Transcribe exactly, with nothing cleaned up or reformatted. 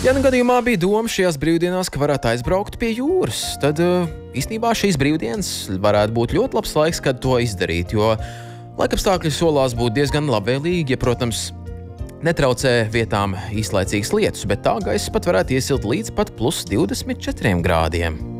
Ja nu gadījumā bija doma šajās brīvdienās, ka varētu aizbraukt pie jūras, tad īstenībā šīs brīvdienas varētu būt ļoti labs laiks, kad to izdarīt, jo laikapstākļi solās būt diezgan labvēlīgi, ja, protams, netraucē vietām īslaicīgas lietus, bet tā gaisa pat varētu iesilt līdz pat plus divdesmit četriem grādiem.